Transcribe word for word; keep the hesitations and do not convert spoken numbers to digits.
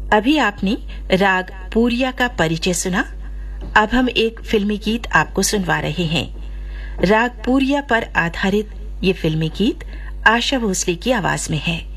अभी आपने राग पूरिया का परिचय सुना। अब हम एक फिल्मी गीत आपको सुनवा रहे हैं। राग पूरिया पर आधारित ये फिल्मी गीत आशा भोसले की आवाज में है।